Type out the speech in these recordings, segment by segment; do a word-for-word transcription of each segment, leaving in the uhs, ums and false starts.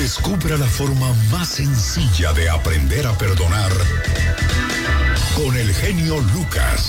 Descubra la forma más sencilla de aprender a perdonar con el genio Lucas.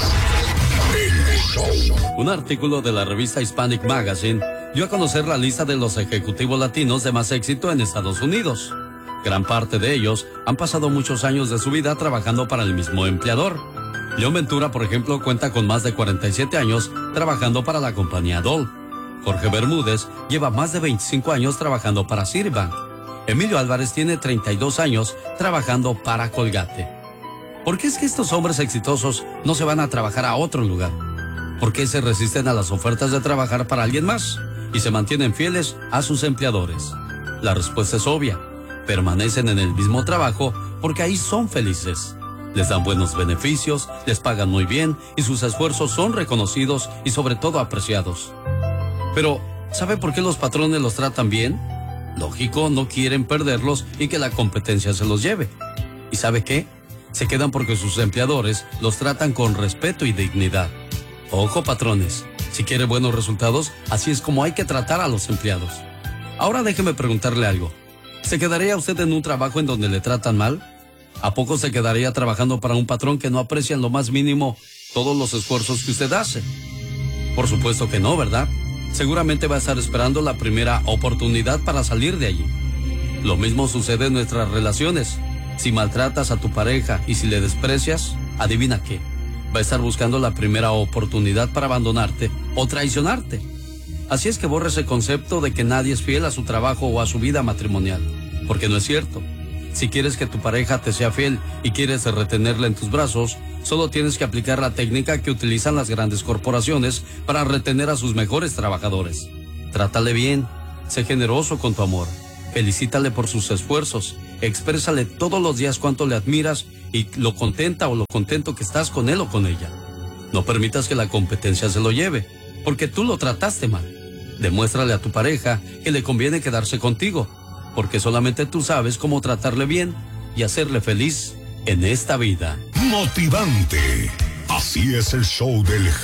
El show. Un artículo de la revista Hispanic Magazine dio a conocer la lista de los ejecutivos latinos de más éxito en Estados Unidos. Gran parte de ellos han pasado muchos años de su vida trabajando para el mismo empleador. León Ventura, por ejemplo, cuenta con más de cuarenta y siete años trabajando para la compañía Dole. Jorge Bermúdez lleva más de veinticinco años trabajando para Citibank. Emilio Álvarez tiene treinta y dos años trabajando para Colgate. ¿Por qué es que estos hombres exitosos no se van a trabajar a otro lugar? ¿Por qué se resisten a las ofertas de trabajar para alguien más y se mantienen fieles a sus empleadores? La respuesta es obvia. Permanecen en el mismo trabajo porque ahí son felices. Les dan buenos beneficios, les pagan muy bien y sus esfuerzos son reconocidos y sobre todo apreciados. Pero, ¿sabe por qué los patrones los tratan bien? Lógico, no quieren perderlos y que la competencia se los lleve. ¿Y sabe qué? Se quedan porque sus empleadores los tratan con respeto y dignidad. Ojo, patrones, si quiere buenos resultados, así es como hay que tratar a los empleados. Ahora déjeme preguntarle algo. ¿Se quedaría usted en un trabajo en donde le tratan mal? ¿A poco se quedaría trabajando para un patrón que no aprecia en lo más mínimo todos los esfuerzos que usted hace? Por supuesto que no, ¿verdad? Seguramente va a estar esperando la primera oportunidad para salir de allí. Lo mismo sucede en nuestras relaciones. Si maltratas a tu pareja y si le desprecias, adivina qué. Va a estar buscando la primera oportunidad para abandonarte o traicionarte. Así es que borra ese concepto de que nadie es fiel a su trabajo o a su vida matrimonial, porque no es cierto. Si quieres que tu pareja te sea fiel y quieres retenerla en tus brazos, solo tienes que aplicar la técnica que utilizan las grandes corporaciones para retener a sus mejores trabajadores. Trátale bien, sé generoso con tu amor, felicítale por sus esfuerzos, exprésale todos los días cuánto le admiras y lo contenta o lo contento que estás con él o con ella. No permitas que la competencia se lo lleve, porque tú lo trataste mal. Demuéstrale a tu pareja que le conviene quedarse contigo, porque solamente tú sabes cómo tratarle bien y hacerle feliz en esta vida. Motivante. Así es el show del